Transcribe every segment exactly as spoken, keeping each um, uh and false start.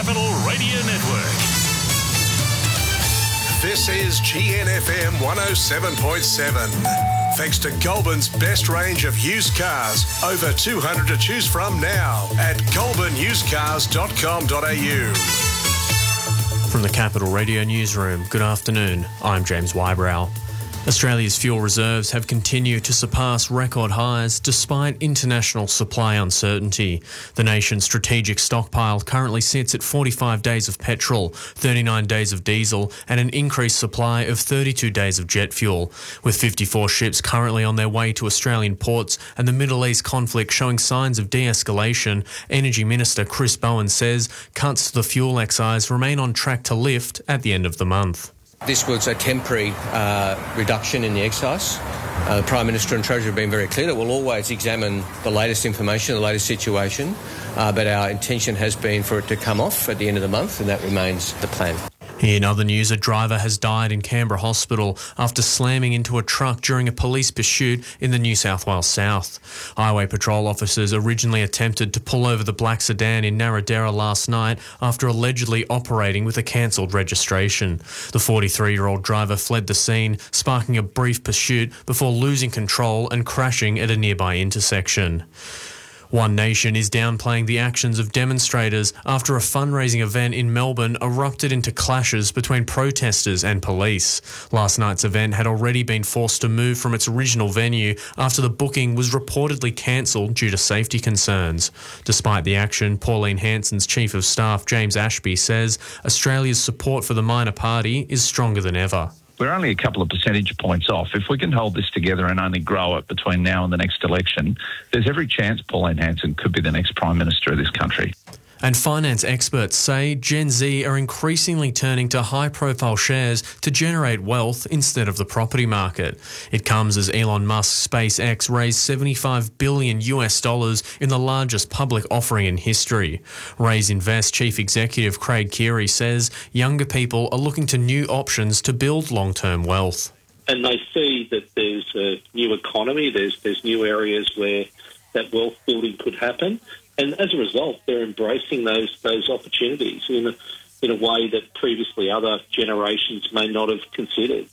Capital Radio Network. This is G N F M one oh seven point seven. Thanks to Goulburn's best range of used cars, over two hundred to choose from now at goulburn used cars dot com dot a u. From the Capital Radio Newsroom, good afternoon. I'm James Wybrow. Australia's fuel reserves have continued to surpass record highs despite international supply uncertainty. The nation's strategic stockpile currently sits at forty-five days of petrol, thirty-nine days of diesel and an increased supply of thirty-two days of jet fuel. With fifty-four ships currently on their way to Australian ports and the Middle East conflict showing signs of de-escalation, Energy Minister Chris Bowen says cuts to the fuel excise remain on track to lift at the end of the month. This was a temporary uh, reduction in the excise. Uh, the Prime Minister and Treasurer have been very clear that we'll always examine the latest information, the latest situation, uh, but our intention has been for it to come off at the end of the month, and that remains the plan. In other news, a driver has died in Canberra Hospital after slamming into a truck during a police pursuit in the New South Wales South. Highway patrol officers originally attempted to pull over the black sedan in Narradera last night after allegedly operating with a cancelled registration. The forty-three-year-old driver fled the scene, sparking a brief pursuit before losing control and crashing at a nearby intersection. One Nation is downplaying the actions of demonstrators after a fundraising event in Melbourne erupted into clashes between protesters and police. Last night's event had already been forced to move from its original venue after the booking was reportedly cancelled due to safety concerns. Despite the action, Pauline Hanson's Chief of Staff, James Ashby, says Australia's support for the minor party is stronger than ever. We're only a couple of percentage points off. If we can hold this together and only grow it between now and the next election, there's every chance Pauline Hanson could be the next Prime Minister of this country. And finance experts say Gen Z are increasingly turning to high-profile shares to generate wealth instead of the property market. It comes as Elon Musk's SpaceX raised seventy-five billion US dollars in the largest public offering in history. Raise Invest Chief Executive Craig Keary says younger people are looking to new options to build long-term wealth. And they see that there's a new economy, there's there's new areas where that wealth building could happen. And as a result, they're embracing those those opportunities in a, in a way that previously other generations may not have considered.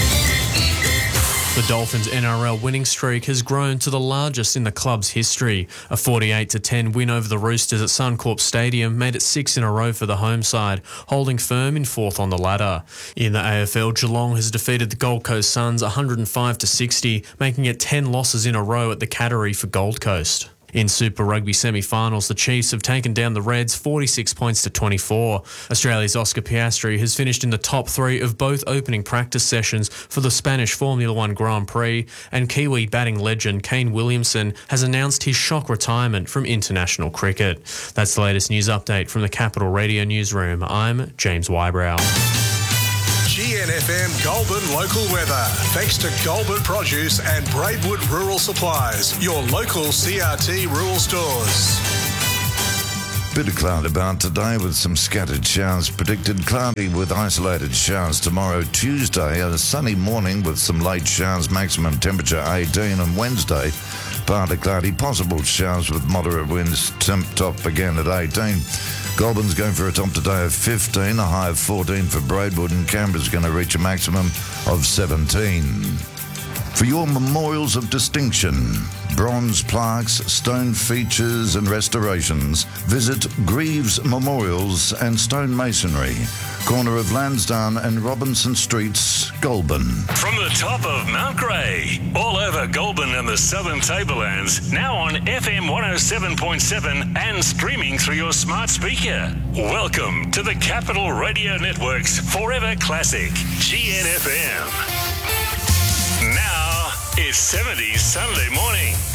The Dolphins' N R L winning streak has grown to the largest in the club's history. A forty-eight to ten win over the Roosters at Suncorp Stadium made it six in a row for the home side, holding firm in fourth on the ladder. In the A F L, Geelong has defeated the Gold Coast Suns one hundred five to sixty, making it ten losses in a row at the Cattery for Gold Coast. In Super Rugby semi-finals, the Chiefs have taken down the Reds forty-six points to twenty-four. Australia's Oscar Piastri has finished in the top three of both opening practice sessions for the Spanish Formula One Grand Prix, and Kiwi batting legend Kane Williamson has announced his shock retirement from international cricket. That's the latest news update from the Capital Radio Newsroom. I'm James Wybrow. G N F M Goulburn local weather. Thanks to Goulburn Produce and Braidwood Rural Supplies, your local C R T rural stores. Bit of cloud about today with some scattered showers predicted. Cloudy with isolated showers tomorrow, Tuesday. A sunny morning with some late showers, maximum temperature eighteen. And Wednesday, partly cloudy, possible showers with moderate winds, temp top again at eighteen. Goulburn's going for a top today of fifteen, a high of fourteen for Braidwood, and Canberra's going to reach a maximum of seventeen. For your memorials of distinction, bronze plaques, stone features and restorations, visit Greaves Memorials and Stone Masonry, corner of Lansdowne and Robinson Streets, Goulburn. From the top of Mount Grey, all over Goulburn and the Southern Tablelands, now on F M one oh seven point seven and streaming through your smart speaker. Welcome to the Capital Radio Network's Forever Classic, G N F M. Now, it's seventies Sunday morning.